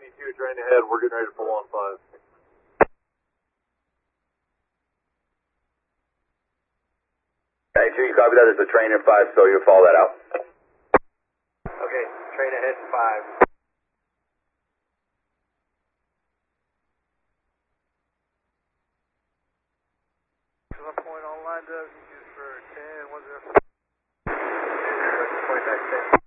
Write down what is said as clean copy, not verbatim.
92, train ahead. We're getting ready to pull on 5. Hey, 2, you copy that? There's a train in 5, so you'll follow that out. Okay, train ahead in 5. Point all lined up, you for 10, 1-0. Point back 10.